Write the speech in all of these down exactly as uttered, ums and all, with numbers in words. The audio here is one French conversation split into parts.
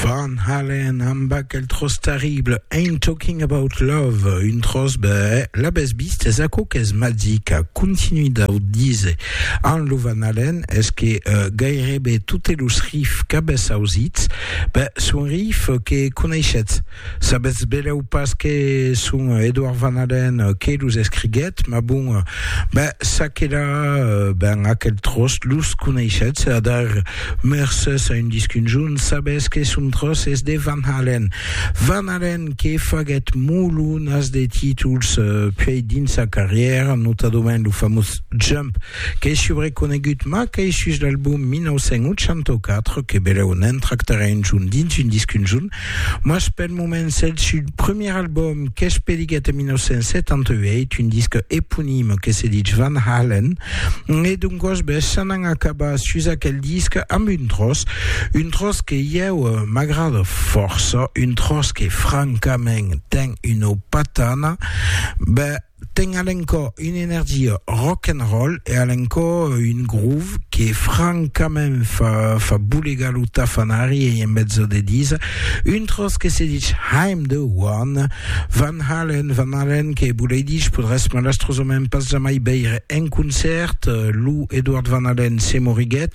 Van Halen, un bac tros terrible, Ain't Talking About Love, une tros, ben, la besbiste, ez ako kez madik a continue d'audize an lo Van Halen, est-ce que euh, gairebe tout elus riff kabez auzit, ben, son riff ke konechet. Sabez bele ou pas ke son Edward Van Halen ke lus escriget, ma bon, ben, sa ke la, ben, akel tros lus konechet, c'est-à-dire, merces a une discune jaune, sabez ke son tros es de Van Halen. Van Halen ke faget moulou nas de tituls uh, puis din sa carrière, notamment le fameux Jump, que est conegut ma que est l'album dix-neuf cent quatre que belle on entractera une jaune din une disque une jaune. Moi je peux le moment c'est le premier album que je peux dire en dix-neuf cent soixante-dix-huit, une disque éponyme que c'est dit Van Halen. Et donc je ben sanang akaba sur quel disque am une trosse, une trosse que y a uh, m'agrade force, une trosse qui francament ten une patana, ben ten alenko une énergie rock and roll et alenko une groove qui est francament fa fa boulega luta fanari et en mezzo de dix une trosse que c'est dit I'm the one. Van Halen Van Halen qui est boulé dit pour reste malastrosomem pas jamais beire un concert Lou Edward Van Halen c'est moriguet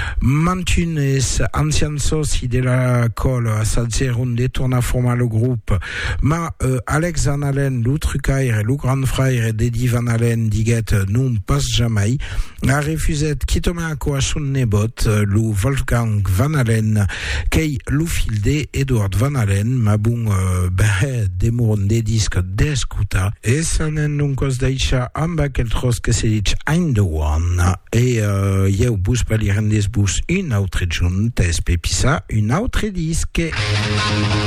mantunes ancien soci de la colle à Salzerun détourna forma le groupe ma euh, Alex Van Halen Lou Trucaire Lou Grand Frère et Deddy Van Halen diguet non pas jamais a refusé quittome à quoi son nebot Lou Wolfgang Van Halen kei Lou Filde Edward Van Halen ma bon euh, ben des mots des disques d'escuta et ça n'est non cause d'aicha amba quel tros que c'est dit I'm the one et euh, y a au bus pas lire des bus une autre junte espépissa une autre disque.